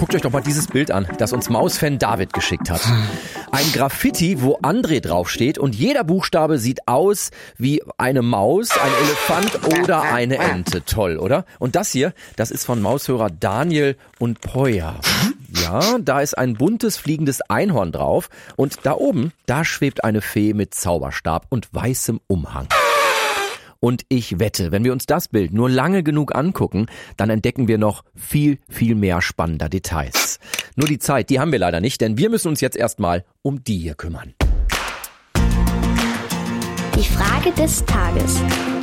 Guckt euch doch mal dieses Bild an, das uns Mausfan David geschickt hat. Ein Graffiti, wo André draufsteht und jeder Buchstabe sieht aus wie eine Maus, ein Elefant oder eine Ente. Toll, oder? Und das hier, das ist von Maushörer Daniel und Poya. Ja, da ist ein buntes fliegendes Einhorn drauf und da oben, da schwebt eine Fee mit Zauberstab und weißem Umhang. Und ich wette, wenn wir uns das Bild nur lange genug angucken, dann entdecken wir noch viel, viel mehr spannender Details. Nur die Zeit, die haben wir leider nicht, denn wir müssen uns jetzt erstmal um die hier kümmern. Die Frage des Tages.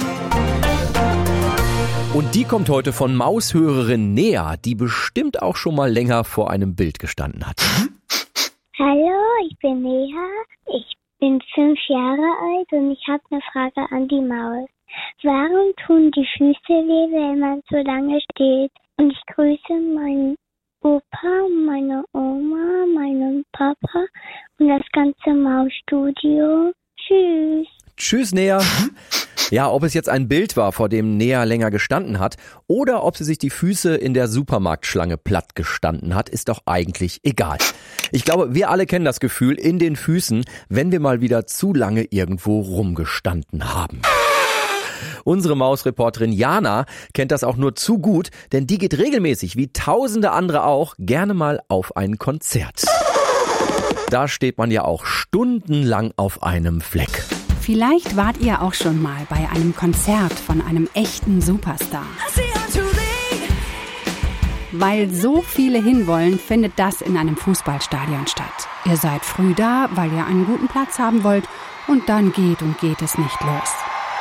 Und die kommt heute von Maushörerin Nea, die bestimmt auch schon mal länger vor einem Bild gestanden hat. Hallo, ich bin Nea. Ich bin 5 Jahre alt und ich habe eine Frage an die Maus. Warum tun die Füße weh, wenn man so lange steht? Und ich grüße meinen Opa, meine Oma, meinen Papa und das ganze Mausstudio. Tschüss. Tschüss, Nea. Ja, ob es jetzt ein Bild war, vor dem Nea länger gestanden hat, oder ob sie sich die Füße in der Supermarktschlange platt gestanden hat, ist doch eigentlich egal. Ich glaube, wir alle kennen das Gefühl in den Füßen, wenn wir mal wieder zu lange irgendwo rumgestanden haben. Unsere Mausreporterin Jana kennt das auch nur zu gut, denn die geht regelmäßig, wie tausende andere auch, gerne mal auf ein Konzert. Da steht man ja auch stundenlang auf einem Fleck. Vielleicht wart ihr auch schon mal bei einem Konzert von einem echten Superstar. Weil so viele hinwollen, findet das in einem Fußballstadion statt. Ihr seid früh da, weil ihr einen guten Platz haben wollt, und dann geht es nicht los.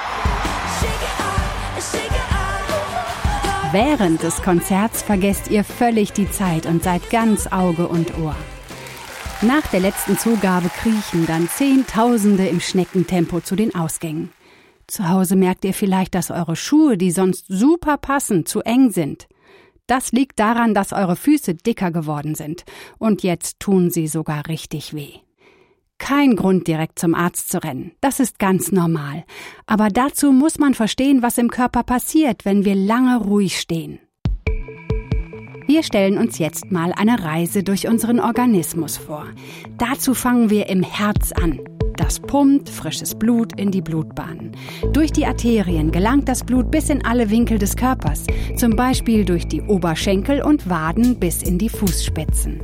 Während des Konzerts vergesst ihr völlig die Zeit und seid ganz Auge und Ohr. Nach der letzten Zugabe kriechen dann Zehntausende im Schneckentempo zu den Ausgängen. Zu Hause merkt ihr vielleicht, dass eure Schuhe, die sonst super passen, zu eng sind. Das liegt daran, dass eure Füße dicker geworden sind. Und jetzt tun sie sogar richtig weh. Kein Grund, direkt zum Arzt zu rennen. Das ist ganz normal. Aber dazu muss man verstehen, was im Körper passiert, wenn wir lange ruhig stehen. Wir stellen uns jetzt mal eine Reise durch unseren Organismus vor. Dazu fangen wir im Herz an. Das pumpt frisches Blut in die Blutbahnen. Durch die Arterien gelangt das Blut bis in alle Winkel des Körpers, zum Beispiel durch die Oberschenkel und Waden bis in die Fußspitzen.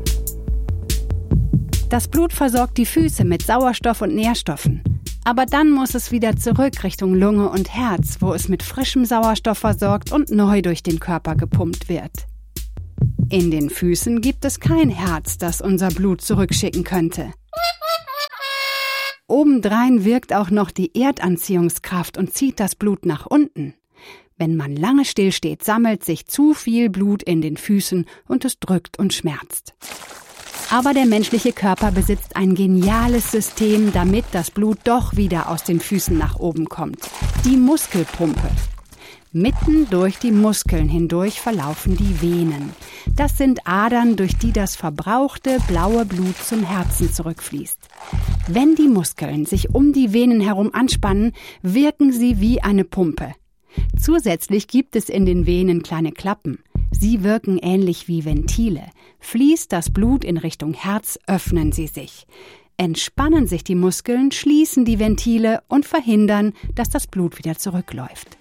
Das Blut versorgt die Füße mit Sauerstoff und Nährstoffen. Aber dann muss es wieder zurück Richtung Lunge und Herz, wo es mit frischem Sauerstoff versorgt und neu durch den Körper gepumpt wird. In den Füßen gibt es kein Herz, das unser Blut zurückschicken könnte. Obendrein wirkt auch noch die Erdanziehungskraft und zieht das Blut nach unten. Wenn man lange stillsteht, sammelt sich zu viel Blut in den Füßen und es drückt und schmerzt. Aber der menschliche Körper besitzt ein geniales System, damit das Blut doch wieder aus den Füßen nach oben kommt. Die Muskelpumpe. Mitten durch die Muskeln hindurch verlaufen die Venen. Das sind Adern, durch die das verbrauchte blaue Blut zum Herzen zurückfließt. Wenn die Muskeln sich um die Venen herum anspannen, wirken sie wie eine Pumpe. Zusätzlich gibt es in den Venen kleine Klappen. Sie wirken ähnlich wie Ventile. Fließt das Blut in Richtung Herz, öffnen sie sich. Entspannen sich die Muskeln, schließen die Ventile und verhindern, dass das Blut wieder zurückläuft.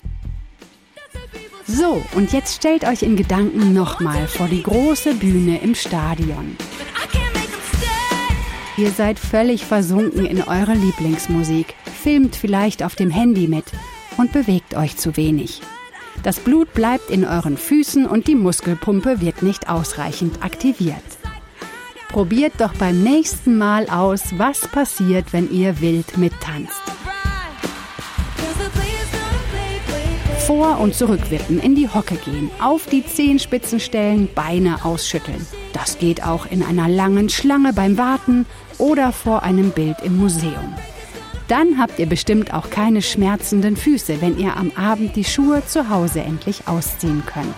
So, und jetzt stellt euch in Gedanken nochmal vor die große Bühne im Stadion. Ihr seid völlig versunken in eure Lieblingsmusik, filmt vielleicht auf dem Handy mit und bewegt euch zu wenig. Das Blut bleibt in euren Füßen und die Muskelpumpe wird nicht ausreichend aktiviert. Probiert doch beim nächsten Mal aus, was passiert, wenn ihr wild mittanzt. Vor- und zurückwippen, in die Hocke gehen, auf die Zehenspitzen stellen, Beine ausschütteln. Das geht auch in einer langen Schlange beim Warten oder vor einem Bild im Museum. Dann habt ihr bestimmt auch keine schmerzenden Füße, wenn ihr am Abend die Schuhe zu Hause endlich ausziehen könnt.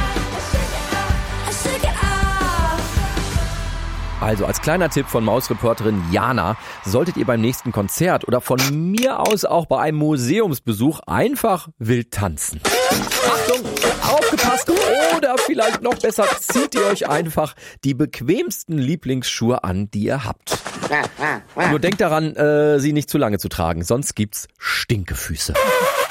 Also als kleiner Tipp von Mausreporterin Jana, solltet ihr beim nächsten Konzert oder von mir aus auch bei einem Museumsbesuch einfach wild tanzen. Achtung, aufgepasst, ohne Oder vielleicht noch besser, zieht ihr euch einfach die bequemsten Lieblingsschuhe an, die ihr habt. Nur denkt daran, sie nicht zu lange zu tragen, sonst gibt's Stinkefüße.